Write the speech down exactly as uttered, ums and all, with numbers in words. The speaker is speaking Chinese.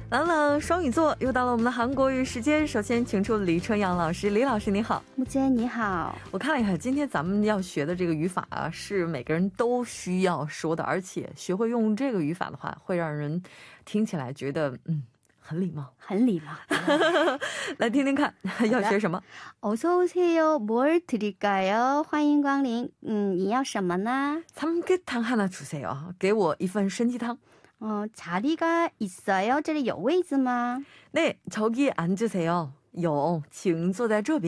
朗朗双语座又到了我们的韩国语时间，首先请出李春阳老师。李老师你好。 木姐你好。 我看了一下今天咱们要学的这个语法啊，是每个人都需要说的，而且学会用这个语法的话会让人听起来觉得嗯很礼貌， 很礼貌。 来听听看要学什么。 어서 오세요. 뭘 드릴까요? 欢迎光临。嗯，你要什么呢？ 삼계탕 하나 주세요. 给我一份参鸡汤。 어, 자리가 있어요? 这里有位子吗？ 네, 저기 앉으세요. 有，请坐在这边。